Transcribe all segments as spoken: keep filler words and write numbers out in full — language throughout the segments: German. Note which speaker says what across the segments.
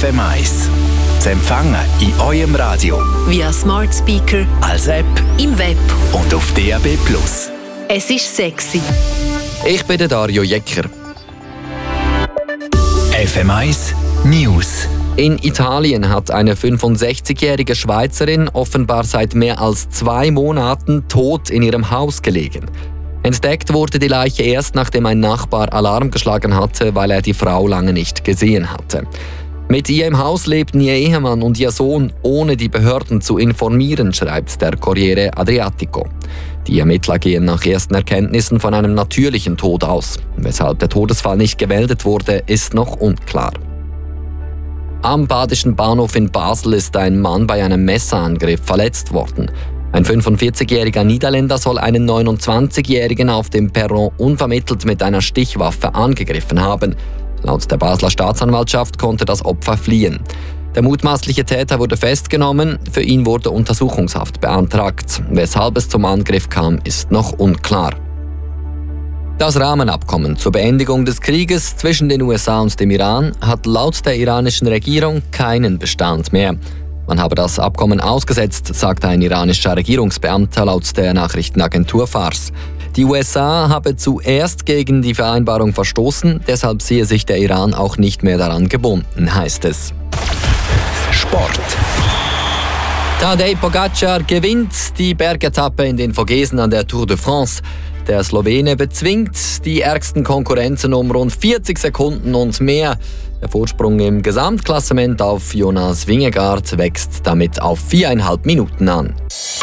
Speaker 1: F M eins. Zu empfangen in eurem Radio,
Speaker 2: via Smart Speaker,
Speaker 1: als App
Speaker 2: im Web
Speaker 1: und auf D A B plus.
Speaker 2: Es ist sexy.
Speaker 3: Ich bin der Dario Jecker.
Speaker 1: F M eins News.
Speaker 3: In Italien hat eine fünfundsechzigjährige Schweizerin offenbar seit mehr als zwei Monaten tot in ihrem Haus gelegen. Entdeckt wurde die Leiche erst, nachdem ein Nachbar Alarm geschlagen hatte, weil er die Frau lange nicht gesehen hatte. Mit ihr im Haus lebten ihr Ehemann und ihr Sohn, ohne die Behörden zu informieren, schreibt der Corriere Adriatico. Die Ermittler gehen nach ersten Erkenntnissen von einem natürlichen Tod aus. Weshalb der Todesfall nicht gemeldet wurde, ist noch unklar. Am Badischen Bahnhof in Basel ist ein Mann bei einem Messerangriff verletzt worden. Ein fünfundvierzigjähriger Niederländer soll einen neunundzwanzigjährigen auf dem Perron unvermittelt mit einer Stichwaffe angegriffen haben. Laut der Basler Staatsanwaltschaft konnte das Opfer fliehen. Der mutmaßliche Täter wurde festgenommen, für ihn wurde Untersuchungshaft beantragt. Weshalb es zum Angriff kam, ist noch unklar. Das Rahmenabkommen zur Beendigung des Krieges zwischen den U S A und dem Iran hat laut der iranischen Regierung keinen Bestand mehr. Man habe das Abkommen ausgesetzt, sagte ein iranischer Regierungsbeamter laut der Nachrichtenagentur Fars. Die U S A habe zuerst gegen die Vereinbarung verstoßen, deshalb sehe sich der Iran auch nicht mehr daran gebunden, heißt es.
Speaker 1: Sport.
Speaker 3: Tadej Pogacar gewinnt die Bergetappe in den Vogesen an der Tour de France. Der Slowene bezwingt die ärgsten Konkurrenzen um rund vierzig Sekunden und mehr. Der Vorsprung im Gesamtklassement auf Jonas Vingegaard wächst damit auf viereinhalb Minuten an.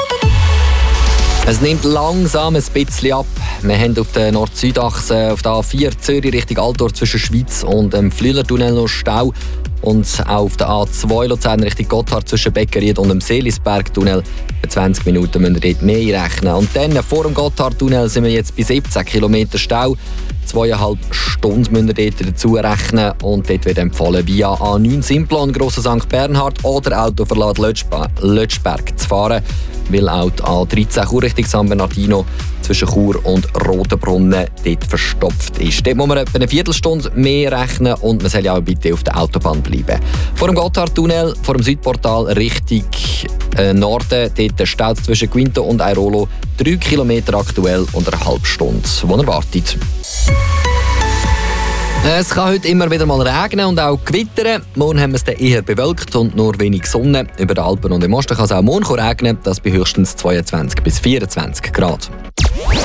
Speaker 3: Es nimmt langsam ein bisschen ab. Wir haben auf der Nord-Süd-Achse auf der A vier Zürich Richtung Altdorf zwischen Schweiz und dem Flüelertunnel noch Stau. Und auch auf der A zwei Luzern Richtung Gotthard zwischen Beckeried und dem Seelisbergtunnel. Für zwanzig Minuten müssen wir dort mehr rechnen. Und dann vor dem Gotthardtunnel sind wir jetzt bei siebzehn Kilometer Stau. Zweieinhalb Stunden müssen wir dort dazu rechnen. Und dort wird empfohlen, via A neun Simplon, Grosser Sankt Bernhard oder Autoverlad Lötschberg zu fahren. Weil auch die A dreizehn Chur Richtung San Bernardino zwischen Chur und Rotenbrunnen dort verstopft ist. Dort muss man etwa eine Viertelstunde mehr rechnen und man soll ja auch bitte auf der Autobahn bleiben. Vor dem Gotthardtunnel, vor dem Südportal Richtung äh, Norden, dort staut zwischen Quinto und Airolo drei Kilometer aktuell und eine halbe Stunde, wo er wartet. Es kann heute immer wieder mal regnen und auch gewittern. Morgen haben wir es dann eher bewölkt und nur wenig Sonne. Über den Alpen und im Osten kann es auch morgen regnen, das bei höchstens zweiundzwanzig bis vierundzwanzig Grad.